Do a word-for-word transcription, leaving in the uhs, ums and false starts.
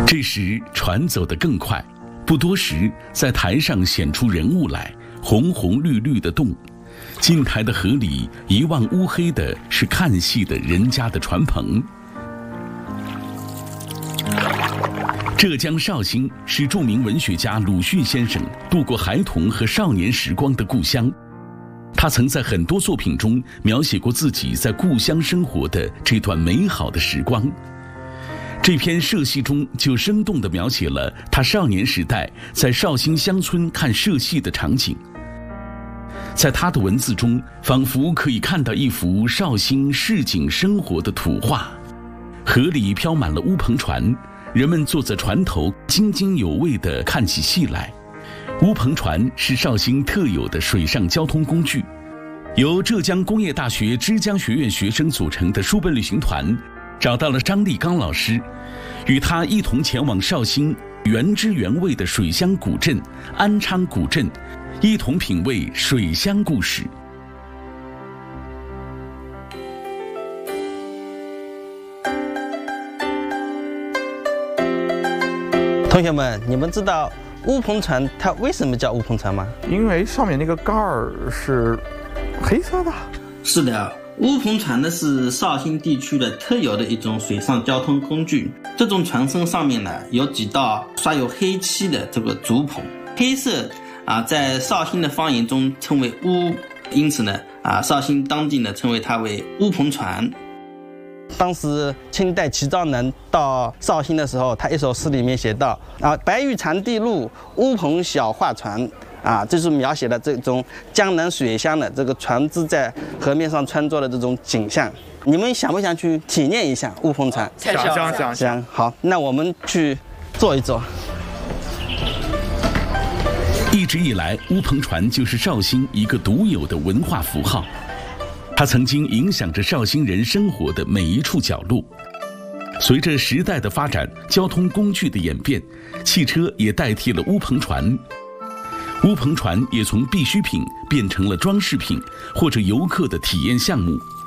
这时船走得更快，不多时，在台上显出人物来，红红绿绿的洞。近台的河里一望乌黑的是看戏的人家的船棚。浙江绍兴是著名文学家鲁迅先生度过孩童和少年时光的故乡，他曾在很多作品中描写过自己在故乡生活的这段美好的时光。这篇社戏中就生动地描写了他少年时代在绍兴乡村看社戏的场景。在他的文字中，仿佛可以看到一幅绍兴市井生活的图画。河里飘满了乌篷船，人们坐在船头津津有味地看起戏来。乌篷船是绍兴特有的水上交通工具，由浙江工业大学之江学院学生组成的书本旅行团找到了张立刚老师，与他一同前往绍兴原汁原味的水乡古镇安昌古镇，一同品味水乡故事。 同学们，你们知道乌篷船它为什么叫乌篷船吗？ 因为上面那个盖儿是黑色的。 是的，乌篷船呢是绍兴地区的特有的一种水上交通工具。这种船身上面呢有几道刷有黑漆的这个竹棚，黑色啊，在绍兴的方言中称为乌，因此呢啊，绍兴当地呢称为它为乌篷船。 当时清代齐兆能到绍兴的时候，他一首诗里面写道啊，白玉长地路，乌篷小画船。啊，这是描写了这种江南水乡的这个船只在河面上穿梭的这种景象。你们想不想去体验一下乌篷船？ 想想想想。好，那我们去坐一坐。 一直以来，乌篷船就是绍兴一个独有的文化符号，它曾经影响着绍兴人生活的每一处角落。随着时代的发展，交通工具的演变，汽车也代替了乌篷船。乌篷船也从必需品变成了装饰品或者游客的体验项目。